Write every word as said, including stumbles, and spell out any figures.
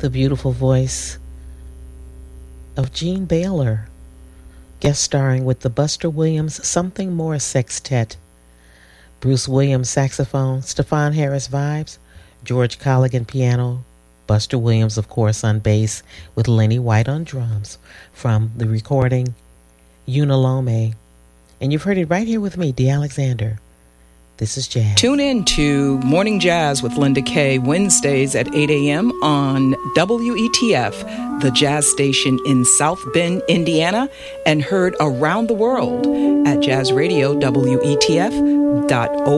the beautiful voice of Jean Baylor, guest starring with the Buster Williams Something More Sextet. Bruce Williams saxophone, Stefan Harris vibes, George Colligan piano, Buster Williams, of course, on bass, with Lenny White on drums from the recording Unalome. And you've heard it right here with me, Dee Alexander. This is Jazz. Tune in to Morning Jazz with Linda Kay, Wednesdays at eight a.m. on W E T F, the jazz station in South Bend, Indiana, and heard around the world at jazz radio W E T F dot org.